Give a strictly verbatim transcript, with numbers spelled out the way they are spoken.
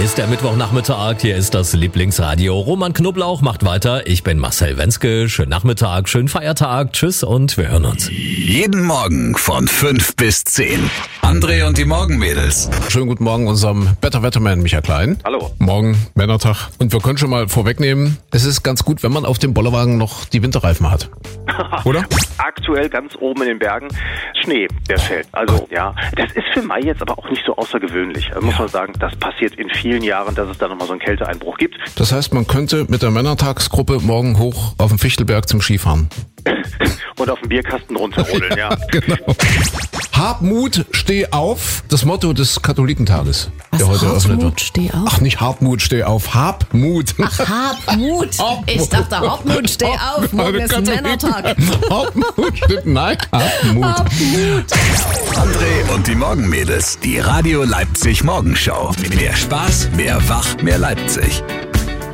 ist der Mittwochnachmittag, hier ist das Lieblingsradio. Roman Knoblauch macht weiter, ich bin Marcel Wenzke. Schönen Nachmittag, schönen Feiertag, tschüss und wir hören uns. Jeden Morgen von fünf bis zehn. André und die Morgenmädels. Schönen guten Morgen unserem Better Wetterman Michael Klein. Hallo. Morgen, Männertag. Und wir können schon mal vorwegnehmen, es ist ganz gut, wenn man auf dem Bollerwagen noch die Winterreifen hat. Oder? Aktuell ganz oben in den Bergen Schnee, der fällt. Also ja, das ist für Mai jetzt aber auch nicht so außergewöhnlich. Da muss Ja. man sagen, das passiert in vielen Jahren, dass es da nochmal so einen Kälteeinbruch gibt. Das heißt, man könnte mit der Männertagsgruppe morgen hoch auf den Fichtelberg zum Skifahren. Und auf den Bierkasten runterrodeln, ja. Genau. Hab Mut, steh auf. Das Motto des Katholikentages, der heute eröffnet wird. Steh auf. Ach, nicht Hartmut, steh auf. Hab Mut. Ach, hab Mut. Ich dachte, Hartmut, steh auf. Morgen ist ein Männertag. Hartmut, stimmt. Nein, hab Mut. Hab Mut. André und die Morgenmädels. Die Radio Leipzig Morgenshow. Mehr Spaß, mehr Wach, mehr Leipzig.